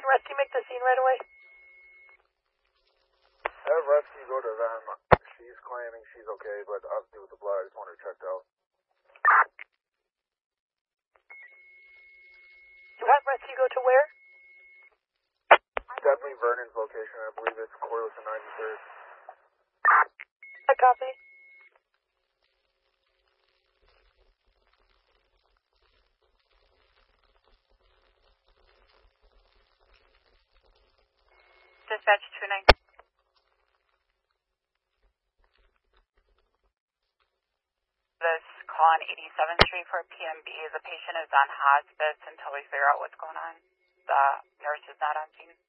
rescue make the scene right away? Have rescue go to them. She's claiming she's okay, but obviously with the blood, I just want her checked out. You have rescue go to where? Stephanie Vernon's location, I believe it's Corliss and 93rd. I copy. Dispatch 29. This call on 87th Street for PMB. The patient is on hospice until we figure out what's going on. The nurse is not on scene.